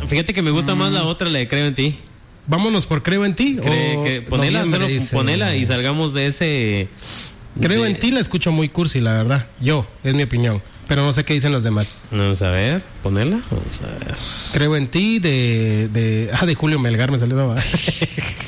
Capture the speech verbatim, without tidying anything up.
fíjate que me gusta mm. más la otra, la de Creo en ti. Vámonos por Creo en ti. Cree, o que, ponela, solo dice, ponela y salgamos de ese... Creo de... en ti la escucho muy cursi, la verdad. Yo, es mi opinión. Pero no sé qué dicen los demás. Vamos a ver, ponela. Vamos a ver. Creo en ti de... de ah, de Julio Melgar me salió.